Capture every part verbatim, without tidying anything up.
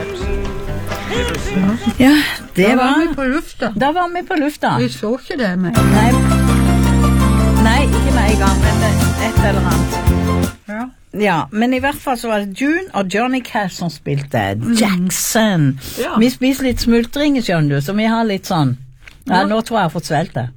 Ja, det Da var var... vi på lufta. Da var vi på lufta. Vi så ikke det med. Nei, nei, ikke med en gang, men det et eller annet. Ja. Ja, men i hvert fall så var det June og Johnny Cash som spilte Jackson. Ja. Vi spiser litt smultring, skjønner du, så vi har litt sånn. Ja, nå tror jeg jeg har fått svelt det.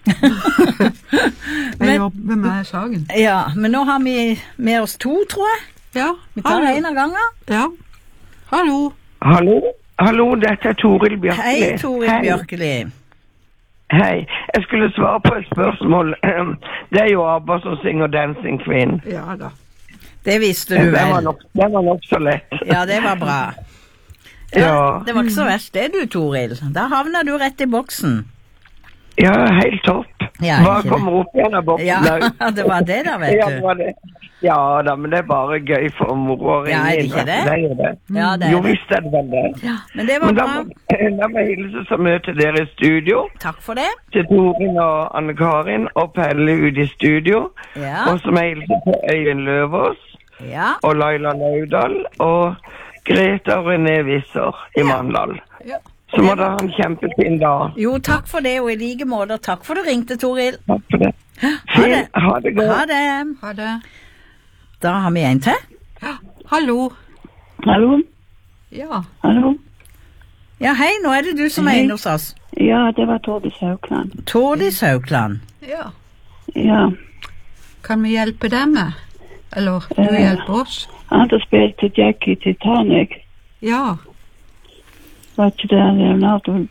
Jeg Men- jobber med saken. Ja, men nå har vi med oss to, tror jeg. Ja, Vi tar hallo. en av gangen. Ja. Hallo. Hallo, hallo, dette er Toril Bjørkli. Hei, Toril Hei. Bjørkeli. Hei, jeg skulle svare på et spørsmål. Det er jo ABBA som synger Dancing Queen. Ja da. Det visste Det du var vel. nok, det var nok så lett. Ja, det var bra. Ja, Det var ikke så verst det du, Toril. Da havner du rett i boksen. ja, helt topp. Ja, Hva ikke kommer opp igjen av boksen? Ja, da? det var det da, vet Ja, du. det var det. Ja da, men det er bare gøy for moro å ringe Ja, er det inn. ikke det? Det er jo det. Ja, det Jo er det. visst er det vel det. Ja, men det var Men da bra. må, da må jeg hilse så mye til dere i studio. Takk for det. Til Torin og Anne-Karin og Pelle ute i studio. Ja, Og så må jeg hilse til Øyvind Løvås ja. og Laila Laudal og Greta og René Visser i Mandal. Ja. Så må dere ha en kjempefin dag. Jo, takk for det, og i like måte. Takk for du ringte, Toril. Takk for det. Ha Fint. det. Ha det godt. Ha det. Ha det. Da har vi en til. Ja. Hallo. Hallo? Ja. Hallo? Ja, hei, nå er det du som er Hei. inne hos oss. Ja, det var Tordis Haukland. Tordis Haukland. Ja. Ja, Kan vi hjelpe deg med? Eller du Eh. hjelper oss? han hadde spilt til Jack i Titanic. Ja. Var ikke det Leonardo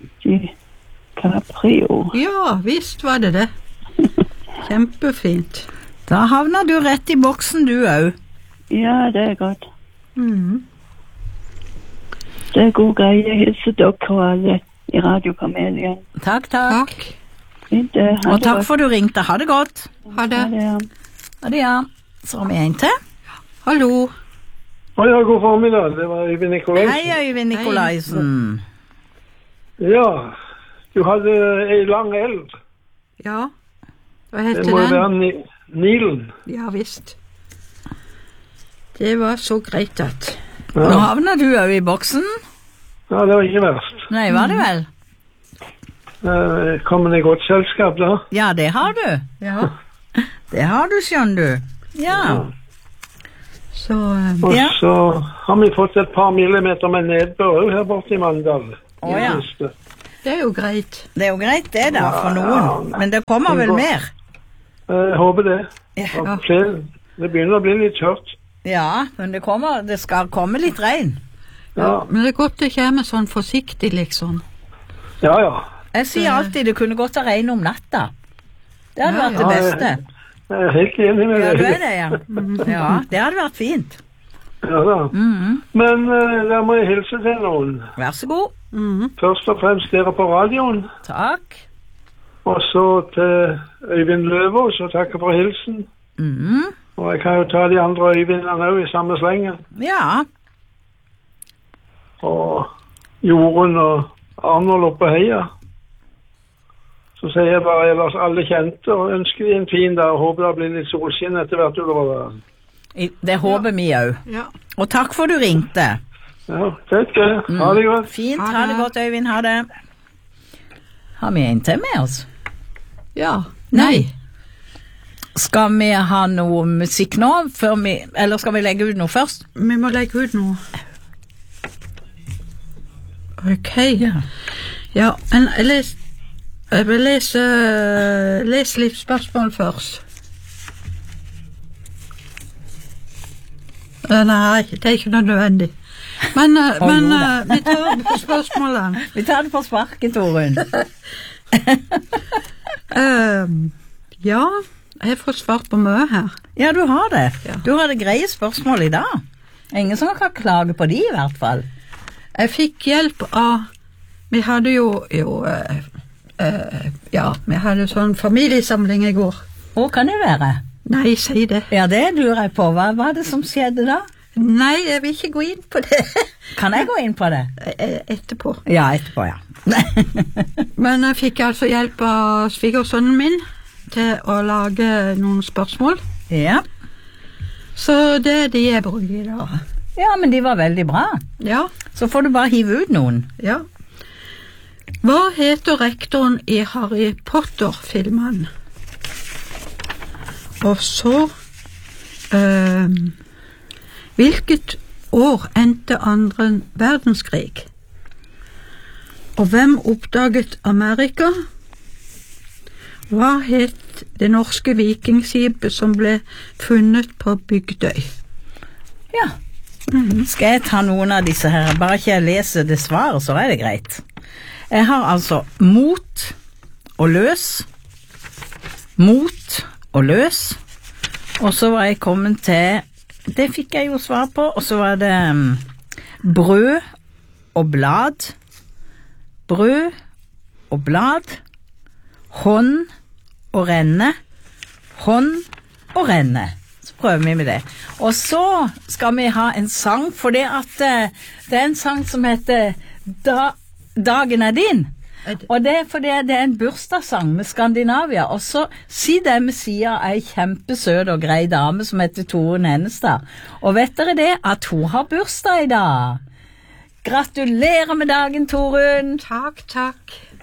DiCaprio? Ja, visst var det det. Kjempefint. Da havner du rett i boksen, du òg. Ja, det er godt. Mhm. Det er god greie. Hilser dere og alle i radiokamelen. Takk, takk. Takk. Fint, det. Ha Og det takk godt. for du ringte. Ha det godt. Ha Ha det. det, ja. Ha det, ja. Så har vi en til. Hallo. Å ja, god formiddag. Det var Øyvind Nikolaisen. Hei, Øyvind Nikolaisen. Ja, du hadde ei lang elv. Ja. Hva Det heter må jo den? være Ni Nilen. Ja visst. Det var så greit at Nå Ja. havner du òg i boksen. ja, det var ikke verst. Nei, var det vel? Eh, Kommer i godt selskap da. Ja, det har du. Ja. Det har du, skjønner du. Ja. Så eh, Og Ja. så har vi fått et par millimeter med nedbør her borte i Mandal. Å ja. Siste. det er jo greit. Det er jo greit det da, for noen. Men det kommer vel mer. Eh, Jeg håper det. Ja. Og flere- Det begynner å bli litt tørt. Ja, men det kommer, det skal komme litt regn. Ja, Men det er godt det kommer sånn forsiktig, liksom. ja. ja. Jeg sier alltid det kunne gått å regne om natta. Det hadde Ja, vært det ja. beste. Jeg er helt enig med Ja, deg. du er det, ja. Ja, det hadde vært fint. Ja, da. Mhm. Men uh, der må jeg hilse til noen. Vær så god. Mhm. Først og fremst dere på radioen. Takk. Og så til Øyvind Løvås, og takker for hilsen. Mhm. Og jeg kan jo ta de andre Øyvindene òg i samme slengen. Ja, Og Jorunn og Arnold oppe heia. Så sier jeg bare ellers alle kjente, og ønsker de en fin dag, og håper det blir litt solskinn etter hvert utover dagen. i- det håper vi òg. Ja. Og takk for du ringte. Ja, takk. Ha det godt. Fint. Ha Ha det det. godt, Øyvind. Ha det. Har vi en til med oss? Ja. Nei. Nei. Skal vi ha noe musikk nå, før vi, eller skal vi legge ut noe først? Vi må legge ut noe. Ok. Ja. Ja, men jeg, les, jeg vil lese, lese litt spørsmål først. Eh, Nei, det er ikke nødvendig. Men, eh, Å, men jo da. eh, vi tar spørsmålene. Vi tar det på sparket, Torunn. Eh, ja, jeg har fått svart på mye her. Ja, du har det. Ja. Du har det greie spørsmål i dag. Ingen som kan klage på de, i hvert fall. Jeg fikk hjelp av Vi hadde jo, jo eh, eh, Ja, vi hadde sånn familiesamling i går. Hvor kan det være? Nei, si det. Ja, det lurer jeg på. Hva var det som skjedde da? Nei, jeg vil ikke gå inn på det. Kan jeg gå inn på det? Eh, Etterpå. Ja, etterpå, ja. Men jeg fikk altså hjelp av svigersønnen min til å lage noen spørsmål. Ja. Så det er de jeg bruker i dag. Ja, men de var veldig bra. Ja, Så får du bare hive ut noen. ja. Hva heter rektoren i Harry Potter-filmen? Og så eh, hvilket år endte andre verdenskrig? Og hvem oppdaget Amerika? Hva het det norske vikingskipet som ble funnet på Bygdøy? Ja. Skal jeg ta noen av disse her? Bare ikke jeg leser det svaret, så er det greit. Jeg har altså mot og løs, mot og løs, og så var jeg kommet til, det fikk jeg jo svar på, og så var det um, brød og blad, brød og blad, hånd og renne, hånd og renne. Så prøver vi med det. Og så skal vi ha en sang, for det at uh, det er en sang som heter da, Dagen er din. Og det er fordi det er en bursdagssang med Skandinavia, og så si det med siden av ei kjempesød og grei dame som heter Torunn Hennestad. Og vet dere det, at hun har bursdag i dag? Gratulerer med dagen, Torunn! Takk, takk.